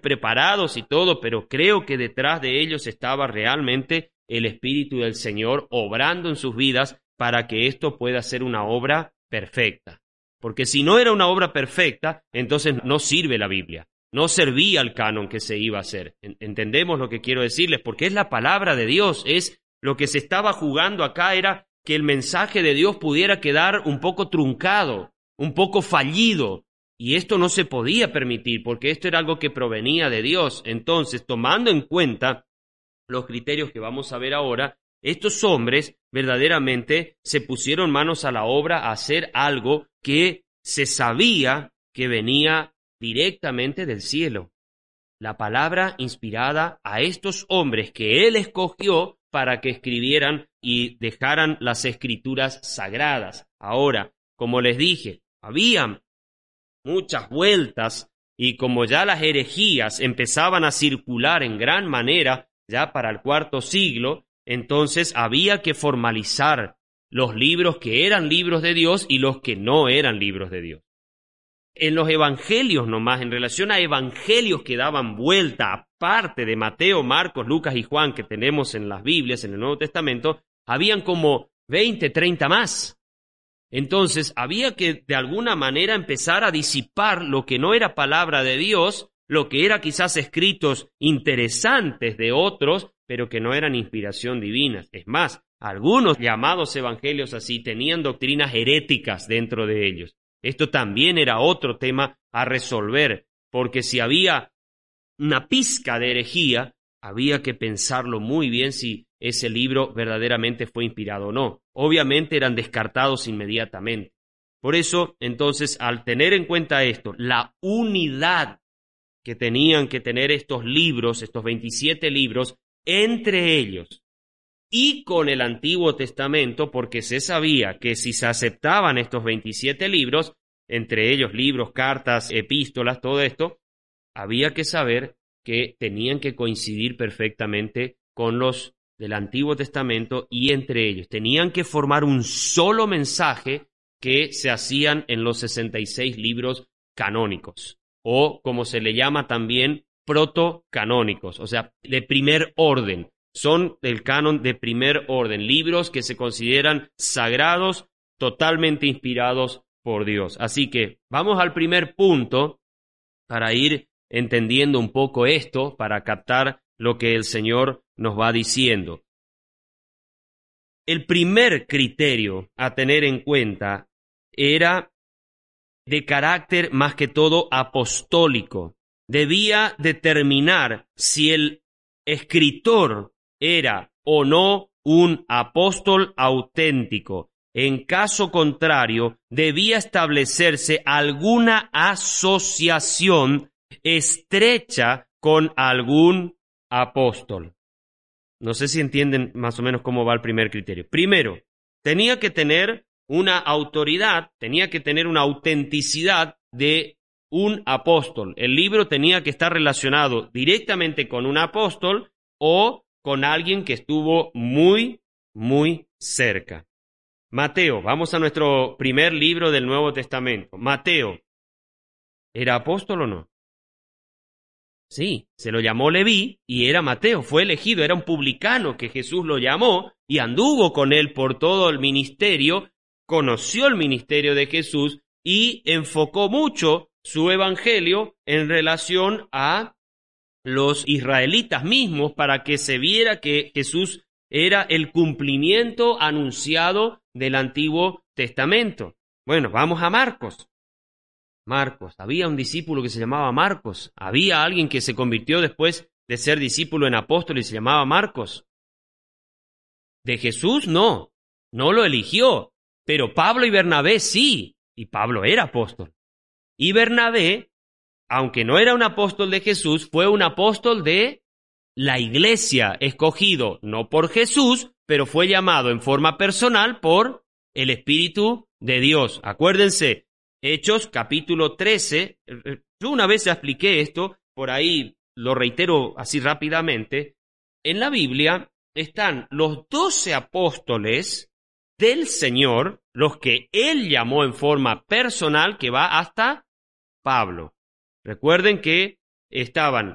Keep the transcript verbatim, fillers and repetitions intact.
preparados y todo, pero creo que detrás de ellos estaba realmente el Espíritu del Señor obrando en sus vidas para que esto pueda ser una obra perfecta. Porque si no era una obra perfecta, entonces no sirve la Biblia. No servía el canon que se iba a hacer. ¿Entendemos lo que quiero decirles? Porque es la palabra de Dios, es lo que se estaba jugando acá, era que el mensaje de Dios pudiera quedar un poco truncado, un poco fallido, y esto no se podía permitir, porque esto era algo que provenía de Dios. Entonces, tomando en cuenta los criterios que vamos a ver ahora, estos hombres verdaderamente se pusieron manos a la obra a hacer algo que se sabía que venía directamente del cielo. La palabra inspirada a estos hombres que Él escogió para que escribieran y dejaran las escrituras sagradas. Ahora, como les dije, había muchas vueltas y como ya las herejías empezaban a circular en gran manera ya para el cuarto siglo, entonces había que formalizar los libros que eran libros de Dios y los que no eran libros de Dios. En los evangelios nomás, en relación a evangelios que daban vuelta, aparte de Mateo, Marcos, Lucas y Juan que tenemos en las Biblias, en el Nuevo Testamento, habían como veinte, treinta más. Entonces había que de alguna manera empezar a disipar lo que no era palabra de Dios, lo que era quizás escritos interesantes de otros, pero que no eran inspiración divina. Es más, algunos llamados evangelios así tenían doctrinas heréticas dentro de ellos. Esto también era otro tema a resolver, porque si había una pizca de herejía, había que pensarlo muy bien si ese libro verdaderamente fue inspirado o no. Obviamente eran descartados inmediatamente. Por eso, entonces, al tener en cuenta esto, la unidad que tenían que tener estos libros, estos veintisiete libros, entre ellos y con el Antiguo Testamento, porque se sabía que si se aceptaban estos veintisiete libros, entre ellos libros, cartas, epístolas, todo esto, había que saber que tenían que coincidir perfectamente con los del Antiguo Testamento y entre ellos. Tenían que formar un solo mensaje que se hacían en los sesenta y seis libros canónicos, o como se le llama también, protocanónicos, o sea, de primer orden. Son del canon de primer orden, libros que se consideran sagrados, totalmente inspirados por Dios. Así que vamos al primer punto para ir entendiendo un poco esto, para captar lo que el Señor nos va diciendo. El primer criterio a tener en cuenta era de carácter más que todo apostólico. Debía determinar si el escritor era o no un apóstol auténtico. En caso contrario, debía establecerse alguna asociación estrecha con algún apóstol. No sé si entienden más o menos cómo va el primer criterio. Primero, tenía que tener una autoridad, tenía que tener una autenticidad de un apóstol. El libro tenía que estar relacionado directamente con un apóstol o con alguien que estuvo muy, muy cerca. Mateo, vamos a nuestro primer libro del Nuevo Testamento. Mateo, ¿era apóstol o no? Sí, se lo llamó Leví y era Mateo, fue elegido, era un publicano que Jesús lo llamó y anduvo con él por todo el ministerio, conoció el ministerio de Jesús y enfocó mucho su evangelio en relación a los israelitas mismos para que se viera que Jesús era el cumplimiento anunciado del Antiguo Testamento. Bueno, vamos a Marcos. Marcos, había un discípulo que se llamaba Marcos, había alguien que se convirtió después de ser discípulo en apóstol y se llamaba Marcos. De Jesús no, no lo eligió, pero Pablo y Bernabé sí, y Pablo era apóstol. Y Bernabé, aunque no era un apóstol de Jesús, fue un apóstol de la iglesia, escogido no por Jesús, pero fue llamado en forma personal por el Espíritu de Dios. Acuérdense, Hechos capítulo trece, yo una vez ya expliqué esto, por ahí lo reitero así rápidamente. En la Biblia están los doce apóstoles del Señor, los que Él llamó en forma personal, que va hasta Pablo. Recuerden que estaban